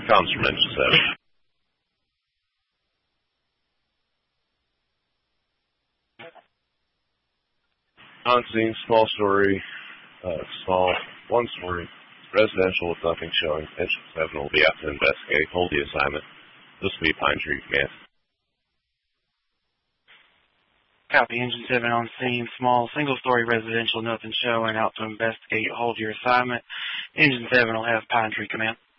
Comms from Engine 7. On scene, small story, one story, residential with nothing showing. Engine 7 will be out to investigate. Hold the assignment. This will be Pine Tree Command. Copy, Engine 7 on scene, small, single-story residential, nothing showing, out to investigate. Hold your assignment. Engine 7 will have Pine Tree Command.